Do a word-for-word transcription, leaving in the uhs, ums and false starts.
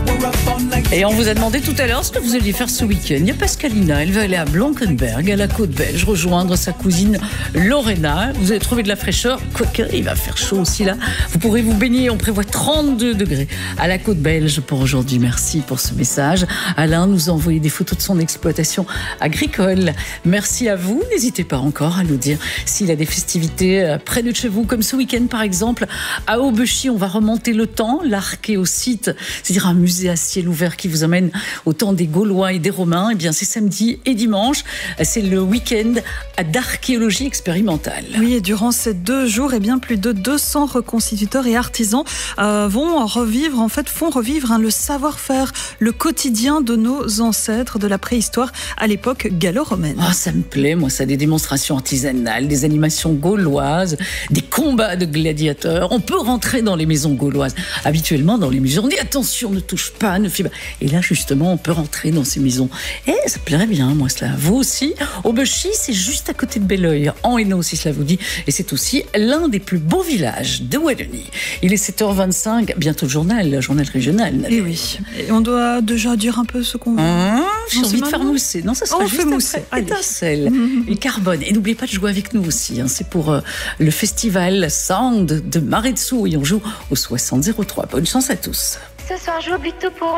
Et on vous a demandé tout à l'heure ce que vous alliez faire ce week-end. Il y a Pascalina, elle va aller à Blankenberg, à la côte belge, rejoindre sa cousine Lorena. Vous allez trouver de la fraîcheur, quoique il va faire chaud aussi là. Vous pourrez vous baigner, on prévoit trente-deux degrés à la côte belge pour aujourd'hui. Merci pour ce message. Alain nous a envoyé des photos de son exploitation agricole. Merci à vous. N'hésitez pas encore à nous dire s'il a des festivités près de chez vous, comme ce week-end par exemple. À Aubechy, on va remonter le temps, l'archéosite, c'est-à-dire un musée à ciel ouvert qui vous amène au temps des Gaulois et des Romains. Eh bien, c'est samedi et dimanche. C'est le week-end d'archéologie expérimentale. Oui, et durant ces deux jours, eh bien, plus de deux cents reconstituteurs et artisans euh, vont revivre, en fait, font revivre hein, le savoir-faire, le quotidien de nos ancêtres de la préhistoire à l'époque gallo-romaine. Oh, ça me plaît, moi, ça, des démonstrations artisanales, des animations gauloises, des combats de gladiateurs. On peut rentrer dans les maisons gauloises. Habituellement, dans les musées, on dit attention, ne touche pas, ne fais pas. Et là, justement, on peut rentrer dans ces maisons. Et ça plairait bien, moi, cela. Vous aussi. Aubechy, c'est juste à côté de Belleuil, en Hainaut, si cela vous dit. Et c'est aussi l'un des plus beaux villages de Wallonie. Il est sept heures vingt-cinq, bientôt le journal, le journal régional. Et oui. Et on doit déjà dire un peu ce qu'on veut. Mmh, J'ai envie de faire mousser. Non, ça sera on juste fait mousser. après. Étincelle. Mmh. Et carbone. Et n'oubliez pas de jouer avec nous aussi. Hein. C'est pour euh, le festival Sound de Maretsu. Et on joue au soixante zéro trois. Bonne chance à tous. Ce soir, je joue plutôt pour